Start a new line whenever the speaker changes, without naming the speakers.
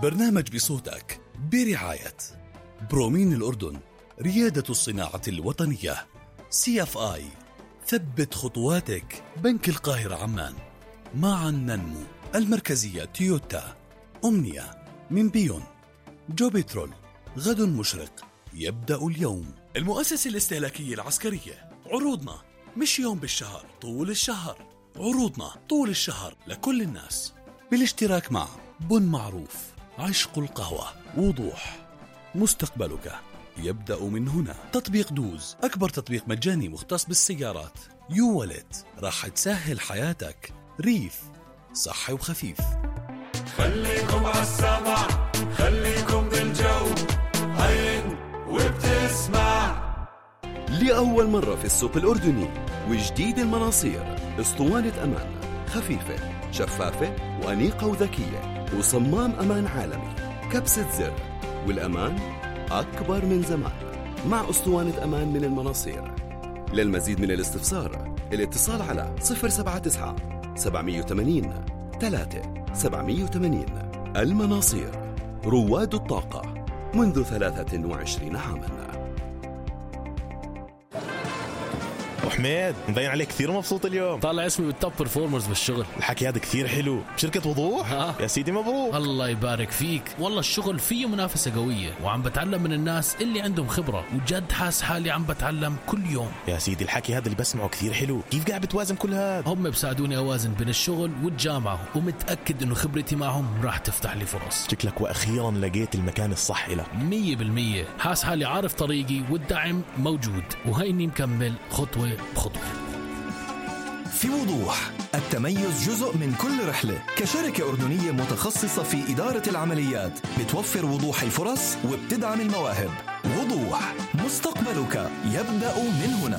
برنامج بصوتك برعاية برومين الأردن، ريادة الصناعة الوطنية. CFI، ثبت خطواتك. بنك القاهرة عمان، معا ننمو. المركزية تويوتا. أمنية من بيون. جو بترول، غد مشرق يبدأ اليوم. المؤسسة الاستهلاكية العسكرية، عروضنا مش يوم بالشهر، طول الشهر. عروضنا طول الشهر لكل الناس، بالاشتراك مع بن معروف، عشق القهوة، وضوح. مستقبلك يبدأ من هنا. تطبيق دوز، أكبر تطبيق مجاني مختص بالسيارات. يو ولت، راح تسهل حياتك. ريف، صحي وخفيف.
خليكم عالسمع، خليكم بالجو، هين وبتسمع.
لأول مرة في السوق الأردني وجديد المناصير، اسطوانة أمان خفيفة شفافة وأنيقة وذكية، وصمام أمان عالمي، كبسة زر، والأمان أكبر من زمان مع اسطوانة أمان من المناصير. للمزيد من الاستفسار الاتصال على 079 780 3780. المناصير، رواد الطاقة منذ 23 عاماً.
وحميد، مبين عليك كثير مبسوط اليوم.
طالع اسمي بالتوب برفورمرز بالشغل.
الحكي هذا كثير حلو. بشركة وضوح؟ يا سيدي مبروك.
الله يبارك فيك. والله الشغل فيه منافسة قوية، وعم بتعلم من الناس اللي عندهم خبرة، وجد حاس حالي عم بتعلم كل يوم.
يا سيدي الحكي هذا اللي بسمعه كثير حلو. كيف قاعد بتوازن كل هذا؟
هم بساعدوني أوازن بين الشغل والجامعة، ومتأكد إنه خبرتي معهم راح تفتح لي فرص.
شكلك وأخيرا لقيت المكان الصح لك.
100%. حاس حالي عارف طريقي، والدعم موجود، وهيني مكمل خطوة بخطوة.
في وضوح، التميز جزء من كل رحلة. كشركة أردنية متخصصة في إدارة العمليات، بتوفر وضوح الفرص وبتدعم المواهب. وضوح، مستقبلك يبدأ من هنا.